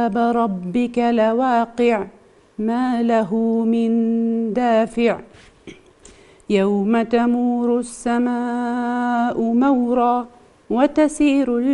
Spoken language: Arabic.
ربك لواقع ما له من دافع يوم تمور السماء مورا وتسير